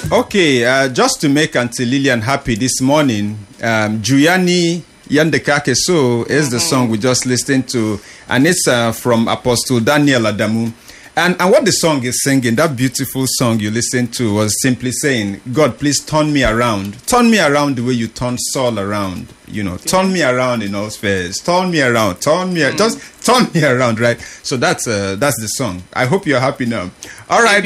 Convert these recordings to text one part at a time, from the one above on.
Okay, just to make Auntie Lillian happy this morning, Juyani Yandekake So is the song we just listened to, and it's from Apostle Daniel Adamu. And what the song is singing, that beautiful song you listened to, was simply saying, God, please turn me around. Turn me around the way you turn Saul around. You know, turn me around in all spheres. Turn me around. Just turn me around, right? So that's the song. I hope you're happy now. All right,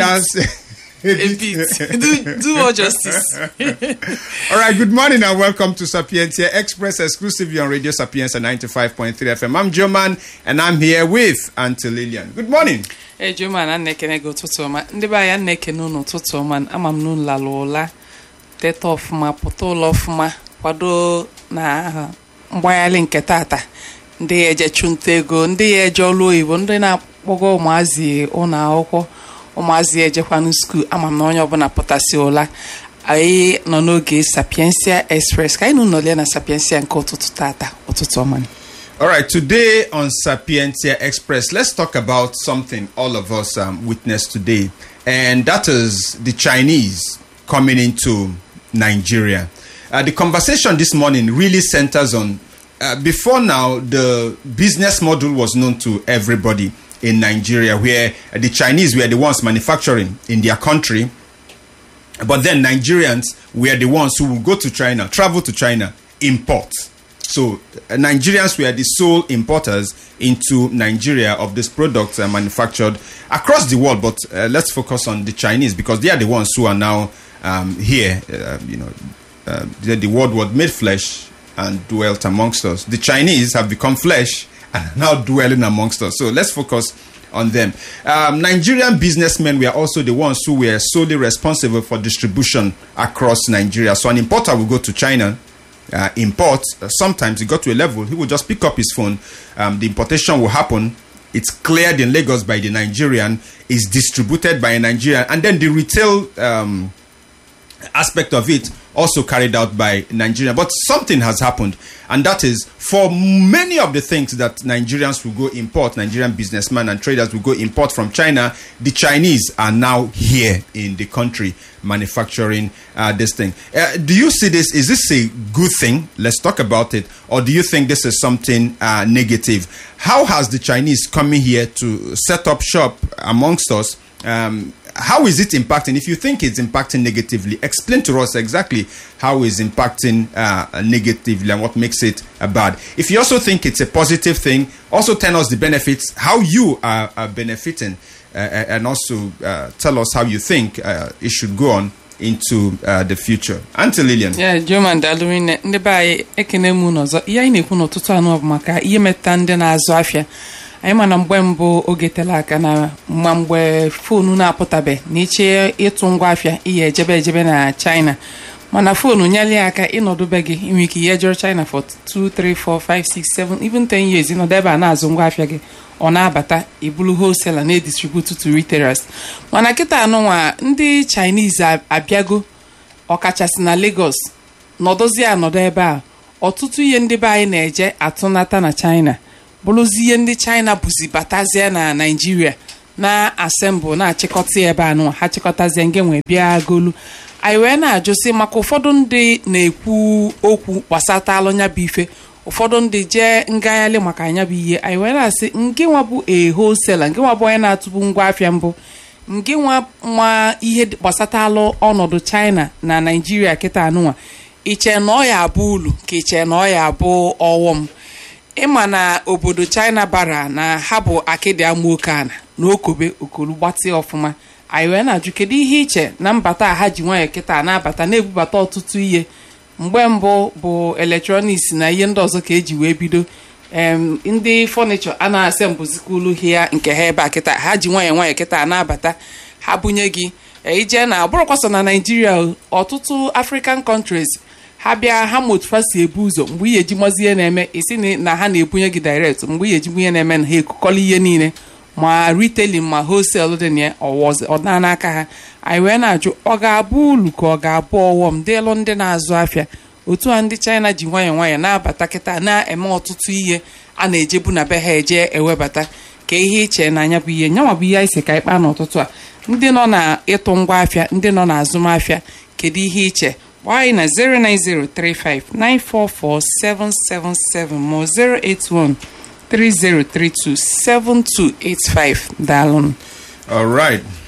do more justice. All right, good morning and welcome to Sapientia Express, exclusively on Radio Sapientia 95.3 FM. I'm Joman and I'm here with Auntie Lillian. Good morning. Hey, Joman, I'm nekene go tutoma. Ndiba ya nekene no tutoma. Amam nun la lola. Tete ofuma, potolo ofuma. Kwado na mbayali nke tata. Ndi eje chuntego, ndi eje olu Igbo, ndi na kpogo ụmụazị ụlọ akwụkwọ. Ụmụazị ejekwanụ skuul ama m na onye ọbụla pụtasị ụla anyị nọ n'oge Sapientia Express ka anyị nọlie na Sapientia nke ụtụtụ tata ụtụtụ ọma. All right, today on Sapientia Express, let's talk about something all of us witnessed today, and that is the Chinese coming into Nigeria. The conversation this morning really centers on, before now, the business model was known to everybody in Nigeria, where the Chinese were the ones manufacturing in their country, but then Nigerians were the ones who would go to China, travel to China, import. So Nigerians were the sole importers into Nigeria of these products manufactured across the world. But let's focus on the Chinese, because they are the ones who are now here. The word made flesh and dwelt amongst us. The Chinese have become flesh and now dwelling amongst us. So let's focus on them. Nigerian businessmen were also the ones who were solely responsible for distribution across Nigeria. So an importer will go to China, import. Sometimes he got to a level, he will just pick up his phone. The importation will happen. It's cleared in Lagos by the Nigerian, is distributed by a Nigerian, and then the retail aspect of it also carried out by Nigeria. But something has happened, and that is, for many of the things that Nigerians will go import, Nigerian businessmen and traders will go import from China, the Chinese are now here in the country manufacturing this thing. Do you see this? Is this a good thing? Let's talk about it. Or do you think this is something negative? How has the Chinese coming here to set up shop amongst us? How is it impacting? If you think it's impacting negatively, explain to us exactly how it's impacting negatively and what makes it bad. If you also think it's a positive thing, also tell us the benefits, how you are benefiting, and also tell us how you think it should go on into the future. Auntie Lillian. Yeah, Joman Daluine, ndị ba ekene mu n'ọzọ. Ihe anyị na-ekwu n'ụtụtụ anụ bụ maka ihe meta ndị na-azụ afịa. Anyị ma na mgbe mbụ oge tele aka na mgbe foonu na-apụtabe na iche ịtụ ngwa afịa ihe ejebe na China, mana foonu nyeli aka ịnọdụbe gị inwe ike ihe jere China for 2, 3, 4, 5, 6, 7, even 10 years ịnọdụ ebe a na-azụ ngwa afịa gị, ọ na-abata ibulu wholesaler na-edistribute to retailers. Mana kịta anụnwa ndị Chinese abịago ọkachasị na Lagos nọdozie anọdụ ebe a, ọtụtụ ihe ndị be anyị na-eje atụnata na China bụrụzi ihe ndị China bụzi batazie na Nigeria na assemble na-achịkọta ebe anụ ha chịkọtazie nge nwe bịa golu. Anyị wee na-ajụsị maka ụfọdụ ndị na-ekwu okwu gbasatalụ nya bụ ife, ụfọdụ ndị jee ngagharị maka anya bụ ihe. Anyị wee na-asị nke nwa bụ a wholesaler, nke nwa bụ onye na-atụbu ngwa afịa mbụ, nke nwa ihe gbasatalụ ọnọdụ China na Nigeria kịta anụnwa, iche na ọ ya abụ ulu ka iche na ọ ya abụ ọghọm. Ịma na obodo China bara na ha bụ akịdị amaoke ana na okobe okolu gbatị ọfụma. Anyị wee na-ajụ kedu ihe iche na mbata ha ji nwayọ kịta na-abata na-ebubata ọtụtụ ihe. Mgbe mbụ bụ electronics na ihe ndị ọzọ ka eji wee bido. Ndị furniture a na-asị mbụzikulu hia nke ha ebe a kịta ha ji nwayọ kịta na-abata ha bunye gị ije na bụrụkwasọ na Nigeria, ọtụtụ African countries ha bịa ha motu fasi ebu ụzọ mgbe ihe eji mazi ihe na-eme isi na ha na-ebunye gị direct, mgbe ihe eji ihe na-eme na ha ekukọla ihe niile ma retailing ma wholesale dị na ọ n'aka ha. Anyị wee na-ajụ ọ ga-abụ ulu ka ọ ga-abụ ọghọm dịlụ ndị na-azụ afịa otu a ndị China ji nwayọ na-abata kịta na-eme ọtụtụ ihe a na-ejebu na be ha eje ewebata ka ihe iche na anya bụ ihe nyanwa bụ ihe anyị si ka ịkpa n'ụtụtụ a. ndị nọ na ịtụ ngwa afịa, ndị nọ na azụmahịa, kedu ihe iche? Gwa anyị na 09035944777 ma 08130327285. Daalụ. All right.